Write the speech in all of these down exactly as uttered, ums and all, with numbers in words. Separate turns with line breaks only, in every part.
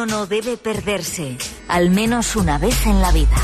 No debe perderse, al menos una vez en la vida.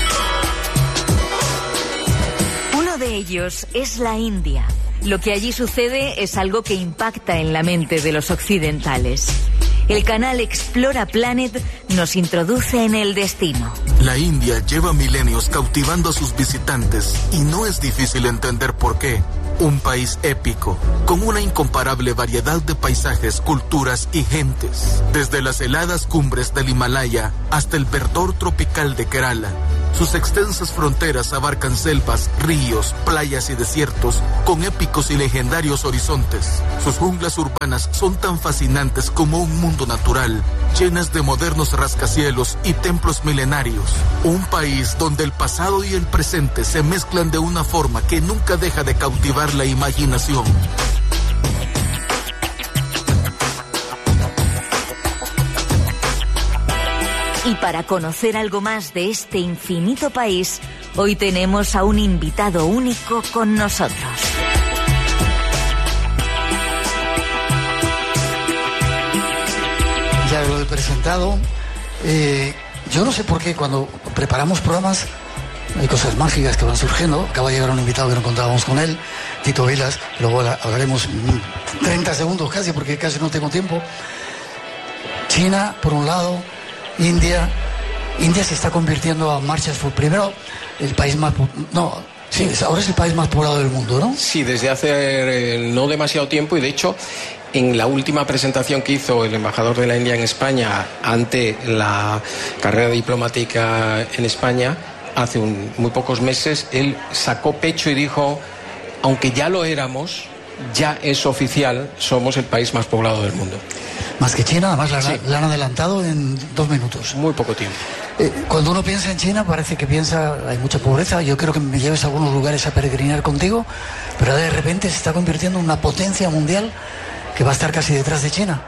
Uno de ellos es la India. Lo que allí sucede es algo que impacta en la mente de los occidentales. El canal Explora Planet nos introduce en el destino.
La India lleva milenios cautivando a sus visitantes y no es difícil entender por qué. Un país épico, con una incomparable variedad de paisajes, culturas y gentes. Desde las heladas cumbres del Himalaya hasta el verdor tropical de Kerala. Sus extensas fronteras abarcan selvas, ríos, playas y desiertos, con épicos y legendarios horizontes. Sus junglas urbanas son tan fascinantes como un mundo natural, llenas de modernos rascacielos y templos milenarios. Un país donde el pasado y el presente se mezclan de una forma que nunca deja de cautivar la imaginación.
Y para conocer algo más de este infinito país, hoy tenemos a un invitado único con nosotros.
Ya lo he presentado. Eh, yo no sé por qué cuando preparamos programas hay cosas mágicas que van surgiendo. Acaba de llegar un invitado que no contábamos con él, Tito Vilas. Luego hablaremos treinta segundos casi, porque casi no tengo tiempo. China, por un lado, India. India se está convirtiendo a marchas por primero el país más... No, sí, ahora es el país más poblado del mundo, ¿no?
Sí, desde hace eh, no demasiado tiempo, y de hecho en la última presentación que hizo el embajador de la India en España ante la carrera diplomática en España, hace un, muy pocos meses, él sacó pecho y dijo, aunque ya lo éramos, ya es oficial, somos el país más poblado del mundo.
Más que China, además la,
sí.
la han adelantado en dos minutos.
Muy poco tiempo.
Eh, cuando uno piensa en China parece que piensa, hay mucha pobreza, yo creo que me lleves a algunos lugares a peregrinar contigo, pero de repente se está convirtiendo en una potencia mundial que va a estar casi detrás de China.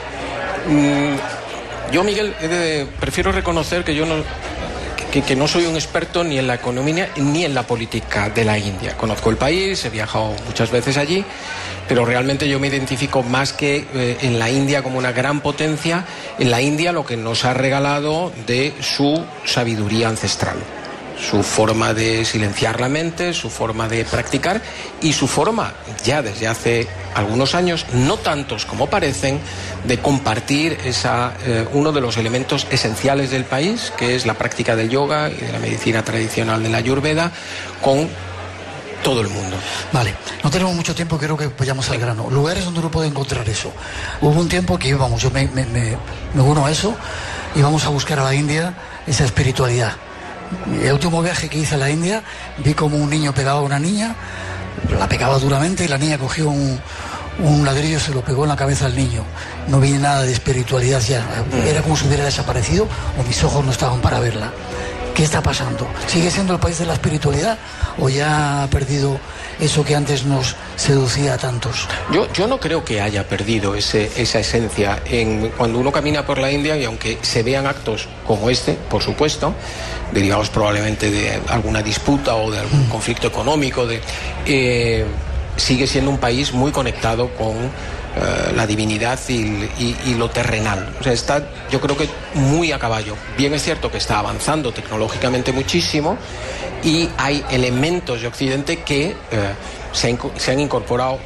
Mm, yo, Miguel, he de, prefiero reconocer que yo no... Que, que no soy un experto ni en la economía ni en la política de la India. Conozco el país, he viajado muchas veces allí, pero realmente yo me identifico más que eh, en la India como una gran potencia, en la India lo que nos ha regalado de su sabiduría ancestral, su forma de silenciar la mente, su forma de practicar y su forma, ya desde hace algunos años, no tantos como parecen, de compartir esa, eh, uno de los elementos esenciales del país, que es la práctica del yoga y de la medicina tradicional de la Ayurveda, con todo el mundo.
Vale, no tenemos mucho tiempo, creo que vayamos al grano. Lugares donde uno puede encontrar eso. Hubo un tiempo que íbamos, yo me, me, me, me uno a eso, íbamos a buscar a la India esa espiritualidad. El último viaje que hice a la India, vi como un niño pegaba a una niña, la pegaba duramente y la niña cogió un, un ladrillo y se lo pegó en la cabeza al niño. No vi nada de espiritualidad ya, era como si hubiera desaparecido o mis ojos no estaban para verla. ¿Qué está pasando? ¿Sigue siendo el país de la espiritualidad o ya ha perdido eso que antes nos seducía a tantos?
Yo, yo no creo que haya perdido ese, esa esencia. En, cuando uno camina por la India, y aunque se vean actos como este, por supuesto, derivados probablemente de alguna disputa o de algún mm. conflicto económico, de, eh, sigue siendo un país muy conectado con Uh, la divinidad y, y, y lo terrenal. O sea, está, yo creo que muy a caballo. Bien es cierto que está avanzando tecnológicamente muchísimo y hay elementos de Occidente que uh, se, han, se han incorporado,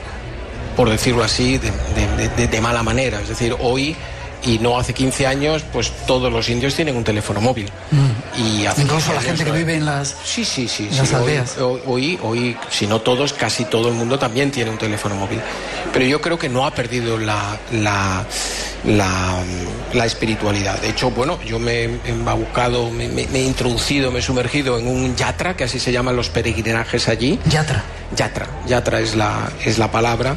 por decirlo así, de, de, de, de mala manera. Es decir, hoy y no hace quince años, pues todos los indios tienen un teléfono móvil. Mm. Y hace
incluso la gente que vive en las,
sí, sí, sí,
en las
sí.
aldeas.
Hoy, hoy, hoy, si no todos, casi todo el mundo también tiene un teléfono móvil. Pero yo creo que no ha perdido la, la, la, la espiritualidad. De hecho, bueno, yo me he embaucado, me, me, me he introducido, me he sumergido en un yatra, que así se llaman los peregrinajes allí.
Yatra.
Yatra, yatra es la, es la palabra,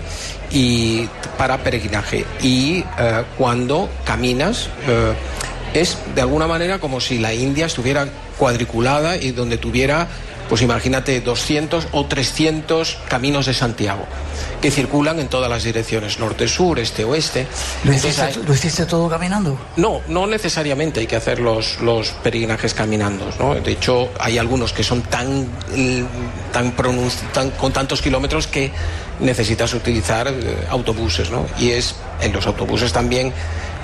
y para peregrinaje. Y uh, cuando caminas, uh, es de alguna manera como si la India estuviera cuadriculada y donde tuviera, pues imagínate, doscientos o trescientos caminos de Santiago que circulan en todas las direcciones, norte, sur, este, oeste.
¿Lo hiciste, hay... ¿lo hiciste todo caminando?
No, no necesariamente hay que hacer los, los peregrinajes caminando, ¿no? De hecho, hay algunos que son tan, tan, pronunci... tan con tantos kilómetros que necesitas utilizar eh, autobuses, ¿no? Y es en los autobuses también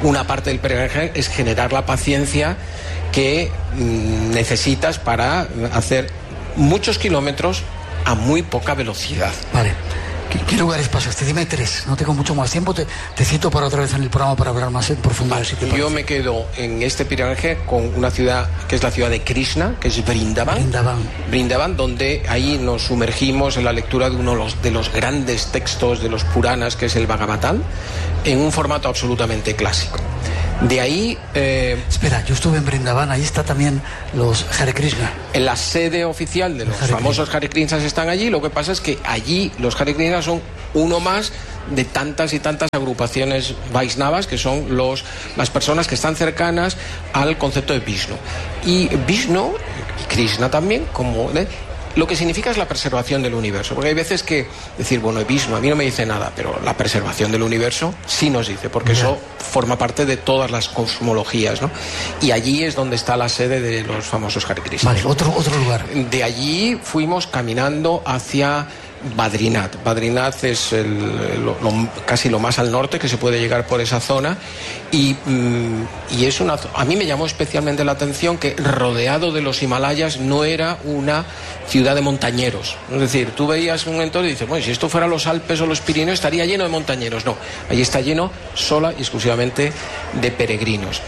una parte del peregrinaje es generar la paciencia que mm, necesitas para hacer muchos kilómetros a muy poca velocidad.
Vale. ¿Qué, qué lugares pasaste? Dime tres, no tengo mucho más tiempo, te, te cito para otra vez en el programa para hablar más en profundidad.
Vale,
si te
yo me quedo en este peregrinaje con una ciudad que es la ciudad de Krishna, que es Vrindavan.
Vrindavan.
Vrindavan, donde ahí nos sumergimos en la lectura de uno de los, de los grandes textos de los Puranas, que es el Bhagavatam, en un formato absolutamente clásico. De ahí... Eh,
Espera, yo estuve en Vrindavan, ahí está también los Hare Krishna.
En la sede oficial de los
Hare
famosos Hare Krishnas están allí, lo que pasa es que allí los Hare Krishnas son uno más de tantas y tantas agrupaciones Vaisnavas, que son los, las personas que están cercanas al concepto de Vishnu. Y Vishnu, y Krishna también, como... ¿eh? Lo que significa es la preservación del universo, porque hay veces que decir, bueno, Vishnu a mí no me dice nada, pero la preservación del universo sí nos dice, porque eso forma parte de todas las cosmologías, ¿no? Y allí es donde está la sede de los famosos Hare Krishna.
Vale, otro, otro lugar.
De allí fuimos caminando hacia Badrinath. Badrinath es el, lo, lo, casi lo más al norte que se puede llegar por esa zona y, mm, y es una, a mí me llamó especialmente la atención que rodeado de los Himalayas no era una ciudad de montañeros. Es decir, tú veías un entorno y dices, bueno, si esto fuera los Alpes o los Pirineos estaría lleno de montañeros. No, allí está lleno sola y exclusivamente de peregrinos.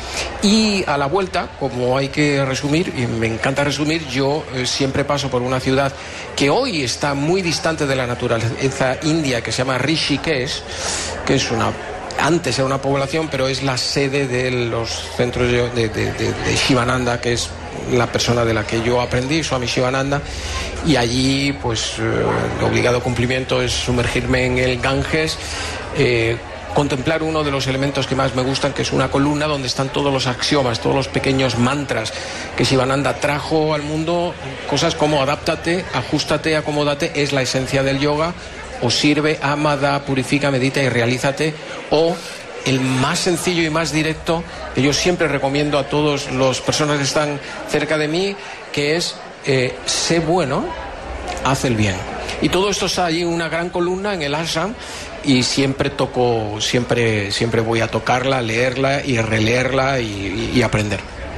Y a la vuelta, como hay que resumir, y me encanta resumir, yo eh, siempre paso por una ciudad que hoy está muy distante de la naturaleza india, que se llama Rishikesh, que es una... Antes era una población, pero es la sede de los centros de, de, de, de Shivananda, que es la persona de la que yo aprendí, Swami Shivananda, y allí pues eh, el obligado cumplimiento es sumergirme en el Ganges, eh, contemplar uno de los elementos que más me gustan, que es una columna donde están todos los axiomas, todos los pequeños mantras que Shivananda trajo al mundo, cosas como adáptate, ajustate, acomódate, es la esencia del yoga, o sirve, ama, da, purifica, medita y realízate, o el más sencillo y más directo que yo siempre recomiendo a todas las personas que están cerca de mí, que es eh, sé bueno, haz el bien. Y todo esto está allí en una gran columna en el ashram y siempre toco, siempre, siempre voy a tocarla, leerla y releerla y, y, y aprender.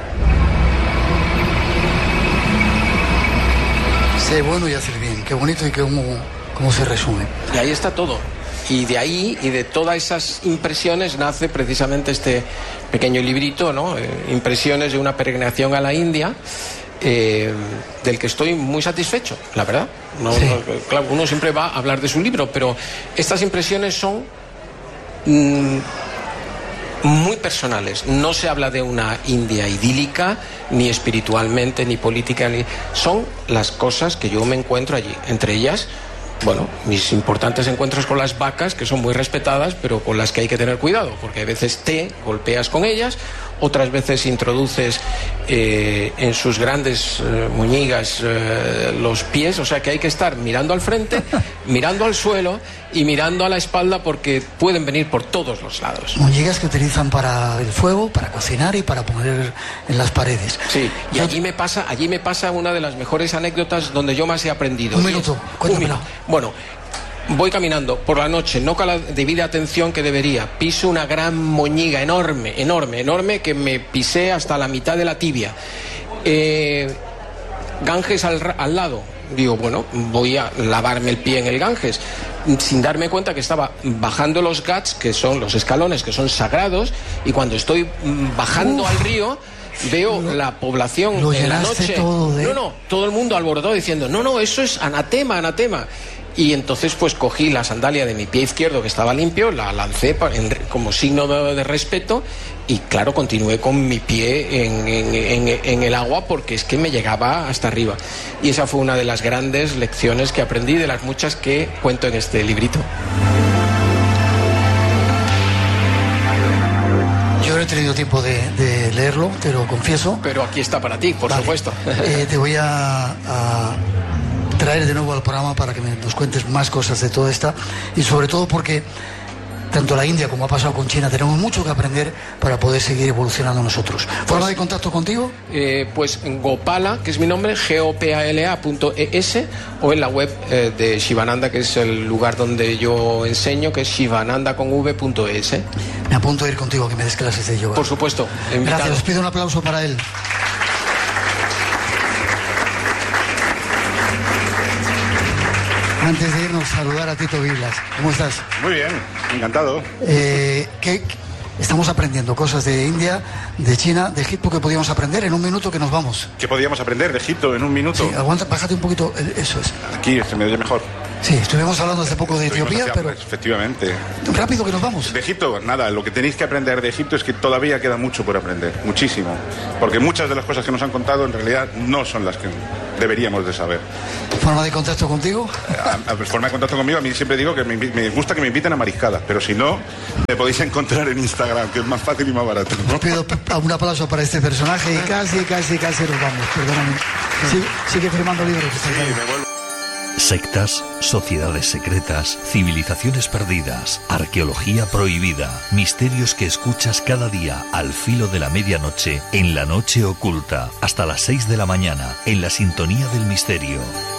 Sé bueno y haz el bien, qué bonito y qué cómo, cómo se resume.
Y ahí está todo. Y de ahí y de todas esas impresiones nace precisamente este pequeño librito, ¿no? Eh, impresiones de una peregrinación a la India, eh, del que estoy muy satisfecho, la verdad. No, sí. no, claro, uno siempre va a hablar de su libro, pero estas impresiones son mmm, muy personales. No se habla de una India idílica, ni espiritualmente, ni política, ni... son las cosas que yo me encuentro allí. Entre ellas, bueno, mis importantes encuentros con las vacas, que son muy respetadas, pero con las que hay que tener cuidado, porque a veces te golpeas con ellas, otras veces introduces eh, en sus grandes eh, moñigas eh, los pies, o sea que hay que estar mirando al frente, mirando al suelo y mirando a la espalda, porque pueden venir por todos los lados.
Moñigas que utilizan para el fuego, para cocinar y para poner en las paredes.
Sí, y allí me pasa, allí me pasa una de las mejores anécdotas donde yo más he aprendido.
Un minuto, cuéntamelo.
Bueno, voy caminando por la noche, no con la debida atención que debería, piso una gran moñiga enorme, enorme, enorme, que me pisé hasta la mitad de la tibia. Eh, Ganges al, al lado. Digo, bueno, voy a lavarme el pie en el Ganges, sin darme cuenta que estaba bajando los ghats, que son los escalones que son sagrados, y cuando estoy bajando Uf. al río, veo lo, la población en la noche.
Todo de...
No, no, todo el mundo alborotado diciendo, no, no, eso es anatema, anatema. Y entonces pues cogí la sandalia de mi pie izquierdo, que estaba limpio, la lancé para, en, como signo de, de respeto, y claro, continué con mi pie en, en, en, en el agua, porque es que me llegaba hasta arriba. Y esa fue una de las grandes lecciones que aprendí, de las muchas que cuento en este librito.
Yo no he tenido tiempo de, de leerlo, te lo confieso.
Pero aquí está para ti, por vale. supuesto.
Eh, te voy a... a... traer de nuevo al programa para que me, nos cuentes más cosas de toda esta, y sobre todo porque tanto la India como ha pasado con China, tenemos mucho que aprender para poder seguir evolucionando nosotros. ¿Forma pues, de contacto contigo?
Eh, pues en Gopala, que es mi nombre, G O P A L A punto E S, o en la web eh, de Shivananda, que es el lugar donde yo enseño, que es shivananda con v punto e s.
Me apunto a ir contigo, que me des clases de yoga.
Por supuesto.
Invitado. Gracias, os pido un aplauso para él. Antes de irnos, saludar a Tito Viblas. ¿Cómo estás?
Muy bien, encantado.
Eh, ¿qué, estamos aprendiendo cosas de India, de China, de Egipto que podíamos aprender en un minuto que nos vamos.
¿Qué podíamos aprender de Egipto en un minuto?
Sí, aguanta, bájate un poquito, eso es.
Aquí se me oye mejor.
Sí, estuvimos hablando hace poco de Etiopía, hacia, pero...
Efectivamente.
Rápido que nos vamos.
De Egipto, nada, lo que tenéis que aprender de Egipto es que todavía queda mucho por aprender, muchísimo. Porque muchas de las cosas que nos han contado en realidad no son las que deberíamos de saber.
¿Forma de contacto contigo?
A, a, forma de contacto conmigo, a mí siempre digo que me, me gusta que me inviten a mariscadas, pero si no, me podéis encontrar en Instagram, que es más fácil y más barato, ¿no?
Os pido un aplauso para este personaje y casi, casi, casi nos vamos, perdóname. Sí, sigue firmando libros.
Sí, me vuelvo.
Sectas, sociedades secretas, civilizaciones perdidas, arqueología prohibida, misterios que escuchas cada día al filo de la medianoche en La Noche Oculta, hasta las seis de la mañana, en la sintonía del misterio.